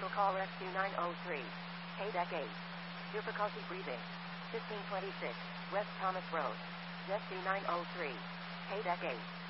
Vehicle call rescue 903. Paydeck 8. Difficulty breathing. 1526. West Thomas Road. Rescue 903. Paydeck 8.